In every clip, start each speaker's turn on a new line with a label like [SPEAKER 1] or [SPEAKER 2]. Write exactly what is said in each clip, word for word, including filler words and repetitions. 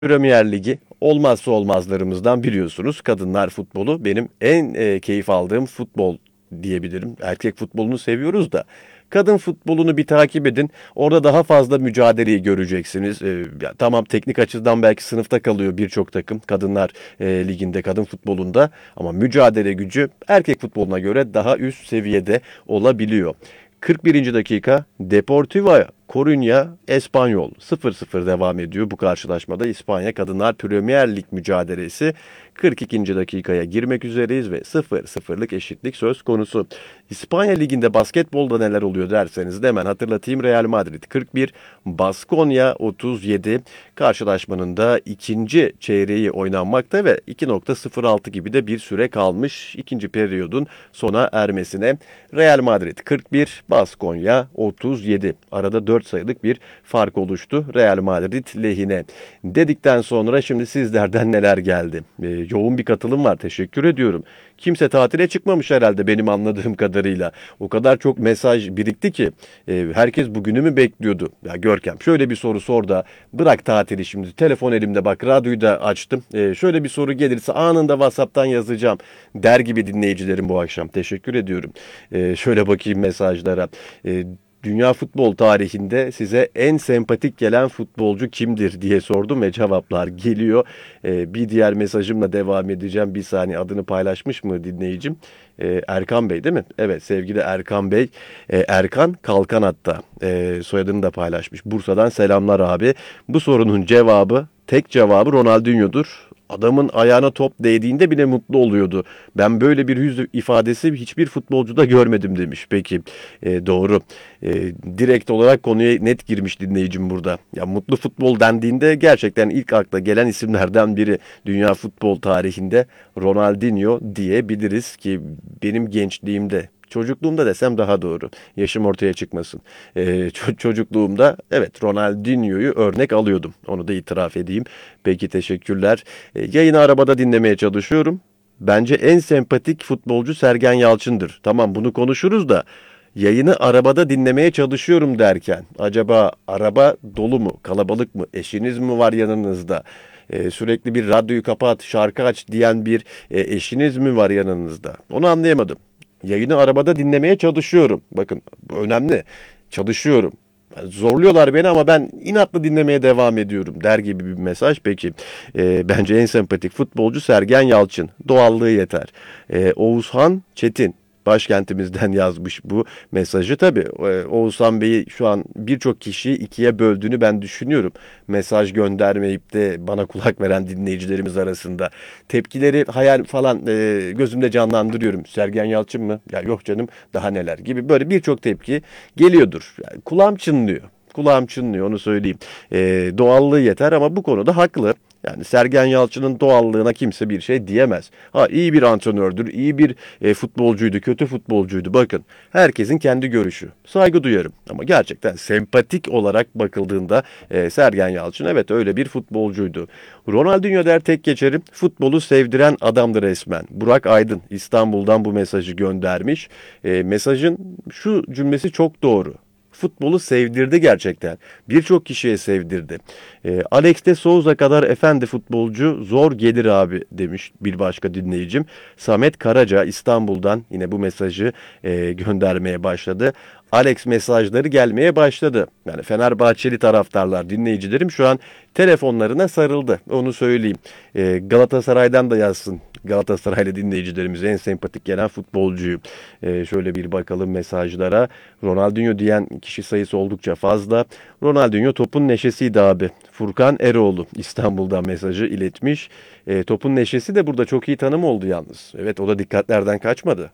[SPEAKER 1] Premier Ligi olmazsa olmazlarımızdan biliyorsunuz. Kadınlar futbolu benim en e, keyif aldığım futbol diyebilirim. Erkek futbolunu seviyoruz da kadın futbolunu bir takip edin. Orada daha fazla mücadeleyi göreceksiniz. E, ya, tamam teknik açıdan belki sınıfta kalıyor birçok takım Kadınlar e, Ligi'nde, kadın futbolunda ama mücadele gücü erkek futboluna göre daha üst seviyede olabiliyor. kırk birinci dakika Deportivo Coruña Espanyol sıfır sıfır devam ediyor bu karşılaşmada. İspanya Kadınlar Premier Lig mücadelesi kırk ikinci dakikaya girmek üzereyiz ve sıfır sıfırlık eşitlik söz konusu. İspanya Ligi'nde basketbolda neler oluyor derseniz de hemen hatırlatayım. Real Madrid kırk bir, Baskonya otuz yedi. Karşılaşmanın da ikinci çeyreği oynanmakta ve iki nokta sıfır altı gibi de bir süre kalmış ikinci periyodun sona ermesine. Real Madrid kırk bir, Baskonya otuz yedi. Arada dört sayılık bir fark oluştu Real Madrid lehine. Dedikten sonra şimdi sizlerden neler geldi? Ee, yoğun bir katılım var. Teşekkür ediyorum. Kimse tatile çıkmamış herhalde benim anladığım kadarıyla. O kadar çok mesaj birikti ki e, herkes bugünü mü bekliyordu? Ya Görkem şöyle bir soru sor da bırak tatili şimdi. Telefon elimde bak, radyoyu da açtım. E, şöyle bir soru gelirse anında WhatsApp'tan yazacağım der gibi dinleyicilerim bu akşam. Teşekkür ediyorum. E, şöyle bakayım mesajlara. E, Dünya futbol tarihinde size en sempatik gelen futbolcu kimdir diye sordum ve cevaplar geliyor. Ee, bir diğer mesajımla devam edeceğim. Bir saniye, adını paylaşmış mı dinleyicim? Ee, Erkan Bey değil mi? Evet, sevgili Erkan Bey. Ee, Erkan Kalkan hatta ee, soyadını da paylaşmış. Bursa'dan selamlar abi. Bu sorunun cevabı, tek cevabı Ronaldinho'dur. Adamın ayağına top değdiğinde bile mutlu oluyordu. Ben böyle bir yüz ifadesi hiçbir futbolcuda görmedim demiş. Peki e, doğru. E, direkt olarak konuya net girmiş dinleyicim burada. Ya mutlu futbol dendiğinde gerçekten ilk akla gelen isimlerden biri dünya futbol tarihinde Ronaldinho diyebiliriz ki benim gençliğimde, çocukluğumda desem daha doğru. Yaşım ortaya çıkmasın. Ee, ço- çocukluğumda evet Ronaldinho'yu örnek alıyordum. Onu da itiraf edeyim. Peki teşekkürler. Ee, yayını arabada dinlemeye çalışıyorum. Bence en sempatik futbolcu Sergen Yalçın'dır. Tamam, bunu konuşuruz da yayını arabada dinlemeye çalışıyorum derken acaba araba dolu mu, kalabalık mı, eşiniz mi var yanınızda? Ee, sürekli bir radyoyu kapat, şarkı aç diyen bir e, eşiniz mi var yanınızda? Onu anlayamadım. Yayını arabada dinlemeye çalışıyorum. Bakın bu önemli. Çalışıyorum. Yani zorluyorlar beni ama ben inatla dinlemeye devam ediyorum der gibi bir mesaj. Peki e, bence en sempatik futbolcu Sergen Yalçın. Doğallığı yeter. E, Oğuzhan Çetin başkentimizden yazmış bu mesajı. Tabii e, Oğuzhan Bey'i şu an birçok kişiyi ikiye böldüğünü ben düşünüyorum. Mesaj göndermeyip de bana kulak veren dinleyicilerimiz arasında. Tepkileri hayal falan e, gözümde canlandırıyorum. Sergen Yalçın mı? Ya yok canım, daha neler gibi böyle birçok tepki geliyordur. Yani kulağım çınlıyor. Kulağım çınlıyor, onu söyleyeyim. E, doğallığı yeter ama bu konuda haklı. Yani Sergen Yalçın'ın doğallığına kimse bir şey diyemez. Ha, iyi bir antrenördür, iyi bir e, futbolcuydu, kötü futbolcuydu. Bakın, herkesin kendi görüşü. Saygı duyarım. Ama gerçekten sempatik olarak bakıldığında e, Sergen Yalçın evet öyle bir futbolcuydu. Ronaldinho der tek geçerim. Futbolu sevdiren adamdı resmen. Burak Aydın İstanbul'dan bu mesajı göndermiş. E, mesajın şu cümlesi çok doğru. Futbolu sevdirdi gerçekten. Birçok kişiye sevdirdi. E, Alex de Souza kadar efendi futbolcu zor gelir abi demiş bir başka dinleyicim. Samet Karaca İstanbul'dan yine bu mesajı e, göndermeye başladı. Alex mesajları gelmeye başladı. Yani Fenerbahçeli taraftarlar, dinleyicilerim şu an telefonlarına sarıldı. Onu söyleyeyim. E, Galatasaray'dan da yazsın. Galatasaraylı dinleyicilerimize en sempatik gelen futbolcuyu. E, şöyle bir bakalım mesajlara. Ronaldinho diyen kişi sayısı oldukça fazla. Ronaldinho topun neşesiydi abi. Furkan Eroğlu İstanbul'dan mesajı iletmiş. E, topun neşesi de burada çok iyi tanım oldu yalnız. Evet, o da dikkatlerden kaçmadı.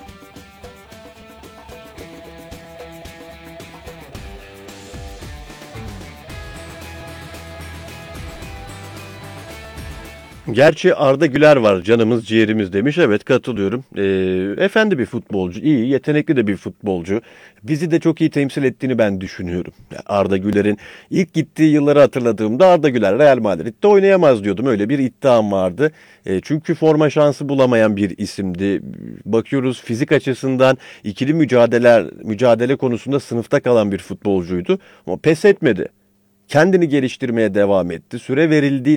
[SPEAKER 1] Gerçi Arda Güler var, canımız ciğerimiz demiş. Evet, katılıyorum. Ee, efendi bir futbolcu, iyi, yetenekli de bir futbolcu. Bizi de çok iyi temsil ettiğini ben düşünüyorum. Ya Arda Güler'in ilk gittiği yılları hatırladığımda Arda Güler Real Madrid'de oynayamaz diyordum. Öyle bir iddiam vardı. E, çünkü forma şansı bulamayan bir isimdi. Bakıyoruz fizik açısından ikili mücadeleler mücadele konusunda sınıfta kalan bir futbolcuydu. Ama pes etmedi. kendini geliştirmeye devam etti. Süre verildiği